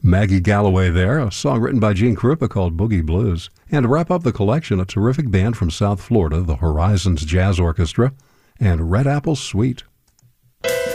Maggie Galloway there, a song written by Gene Krupa called Boogie Blues. And to wrap up the collection, a terrific band from South Florida, the Horizons Jazz Orchestra, and Red Apple Suite.